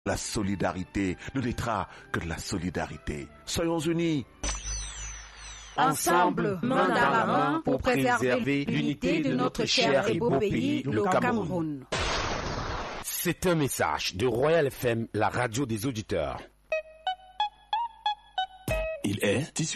La solidarité ne naîtra que de la solidarité. Soyons unis. Ensemble, main dans la main, pour préserver l'unité de notre cher et beau pays, le Cameroun. C'est un message de Royal FM, la radio des auditeurs. Il est 18